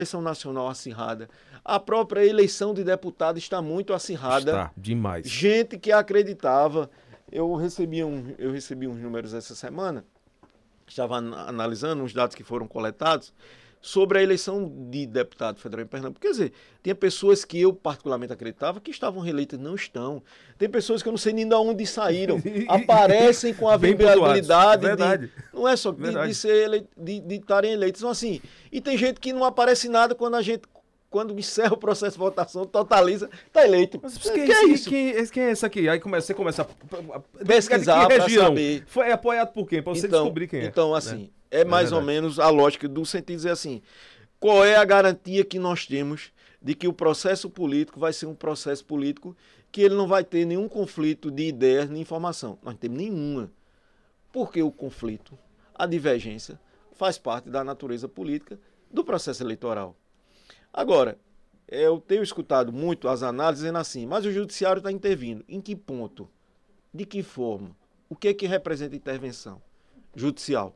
eleição nacional acirrada. A própria eleição de deputado está muito acirrada. Está demais. Gente que acreditava. Eu recebi uns números essa semana, estava analisando uns dados que foram coletados sobre a eleição de deputado federal em Pernambuco. Quer dizer, tinha pessoas que eu particularmente acreditava que estavam reeleitas, não estão. Tem pessoas que eu não sei nem de onde saíram. Aparecem com a viabilidade Verdade. não é só de estarem eleitos. Então, assim, e tem gente que não aparece nada quando encerra o processo de votação, totaliza, está eleito. Mas quem é isso? Quem é esse aqui? Aí você começa a pesquisar para saber. Foi apoiado por quem? Para você descobrir quem é. Então, assim, é mais ou menos a lógica do sentido de dizer assim, qual é a garantia que nós temos de que o processo político vai ser um processo político que ele não vai ter nenhum conflito de ideias nem informação. Nós não temos nenhuma. Porque o conflito, a divergência, faz parte da natureza política do processo eleitoral. Agora, eu tenho escutado muito as análises dizendo assim, mas o judiciário está intervindo. Em que ponto? De que forma? O que é que representa intervenção judicial?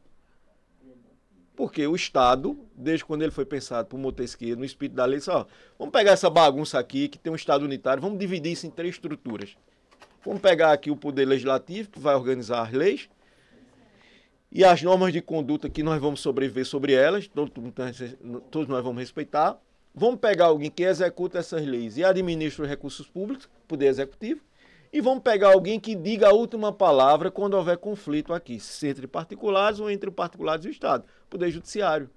Porque o Estado, desde quando ele foi pensado por Montesquieu, no espírito da lei, disse, ó, vamos pegar essa bagunça aqui, que tem um Estado unitário, vamos dividir isso em 3 estruturas. Vamos pegar aqui o poder legislativo, que vai organizar as leis, e as normas de conduta que nós vamos sobreviver sobre elas, todos nós vamos respeitar. Vamos pegar alguém que executa essas leis e administra os recursos públicos, poder executivo, e vamos pegar alguém que diga a última palavra quando houver conflito aqui, entre particulares ou entre particulares e o Estado, poder judiciário.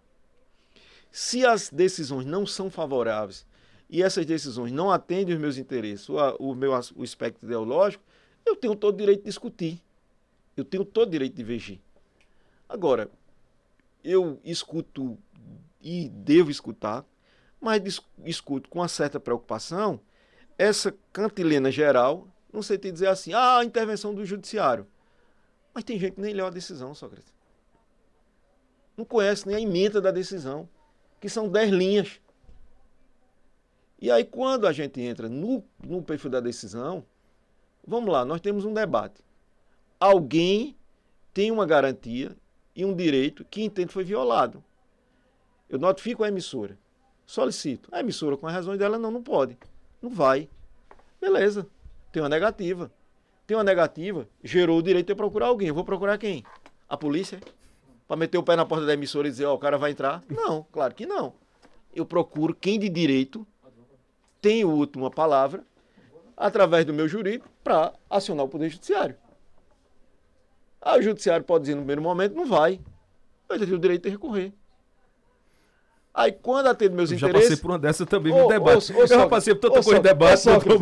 Se as decisões não são favoráveis e essas decisões não atendem os meus interesses, o espectro ideológico, eu tenho todo o direito de discutir. Eu tenho todo o direito de divergir. Agora, eu escuto e devo escutar, mas escuto com uma certa preocupação essa cantilena geral, no sentido de dizer assim, a intervenção do judiciário. Mas tem gente que nem leu a decisão, Sócrates. Não conhece nem a ementa da decisão, que são 10 linhas. E aí, quando a gente entra no perfil da decisão, vamos lá, nós temos um debate. Alguém tem uma garantia e um direito que entende que foi violado. Eu notifico a emissora, solicito. A emissora, com as razões dela, não pode. Não vai. Beleza. Tem uma negativa. Tem uma negativa, gerou o direito de procurar alguém. Eu vou procurar quem? A polícia? Para meter o pé na porta da emissora e dizer, ó, o cara vai entrar? Não, claro que não. Eu procuro quem de direito tem a última palavra, através do meu jurídico, para acionar o Poder Judiciário. Aí o Judiciário pode dizer no primeiro momento, não vai. Mas eu tenho o direito de recorrer. Aí quando atendo meus interesses... Já passei por uma dessa também no debate. Eu já passei por tanta coisa em debate.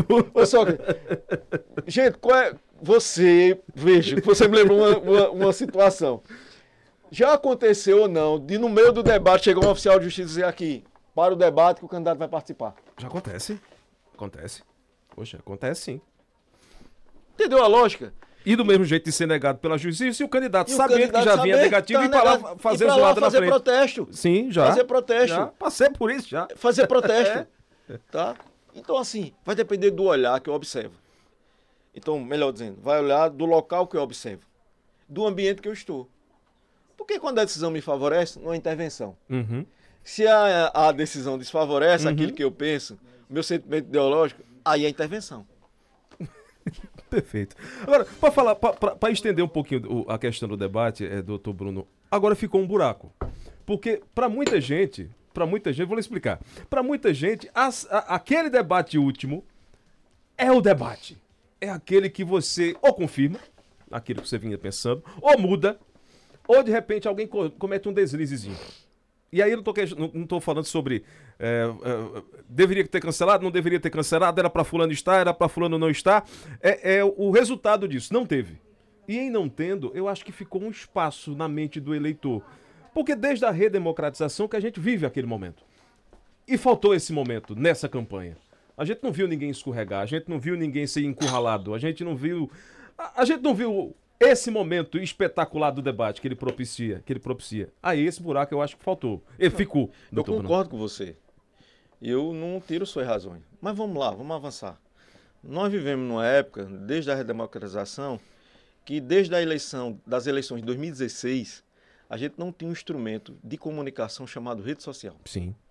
Gente, qual é... Veja, você me lembrou uma situação. Já aconteceu ou não, de no meio do debate chegar um oficial de justiça e dizer aqui, para o debate que o candidato vai participar? Já acontece. Acontece. Poxa, acontece sim. Entendeu a lógica? E do mesmo jeito de ser negado pela justiça, e o candidato sabendo que já vinha negativo e para lá fazer zoada na frente. Fazer protesto. Sim, já. Fazer protesto. Já. Passei por isso, já. Fazer protesto. Tá? Então, assim, vai depender do olhar que eu observo. Então, melhor dizendo, vai olhar do local que eu observo. Do ambiente que eu estou. Porque quando a decisão me favorece, não é intervenção. Uhum. Se a decisão desfavorece aquilo que eu penso, meu sentimento ideológico, aí é intervenção. Perfeito. Agora, para estender um pouquinho a questão do debate, doutor Bruno, agora ficou um buraco. Porque para muita gente, vou lhe explicar, para muita gente, aquele debate último é o debate. É aquele que você ou confirma aquilo que você vinha pensando, ou muda, ou de repente alguém comete um deslizezinho. E aí eu não estou falando sobre deveria ter cancelado, não deveria ter cancelado, era para fulano estar, era para fulano não estar. O resultado disso, não teve. E em não tendo, eu acho que ficou um espaço na mente do eleitor. Porque desde a redemocratização que a gente vive aquele momento. E faltou esse momento nessa campanha. A gente não viu ninguém escorregar, a gente não viu ninguém ser encurralado, a gente não viu esse momento espetacular do debate que ele propicia. Aí esse buraco eu acho que faltou. Ele ficou. Eu concordo com você. Eu não tiro suas razões. Mas vamos lá, vamos avançar. Nós vivemos numa época, desde a redemocratização, que desde das eleições de 2016, a gente não tinha um instrumento de comunicação chamado rede social. Sim.